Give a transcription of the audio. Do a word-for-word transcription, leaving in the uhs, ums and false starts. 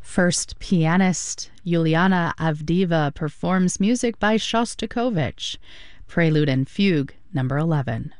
First pianist Yuliana Avdiva performs music by Shostakovich, Prelude and Fugue, number eleven.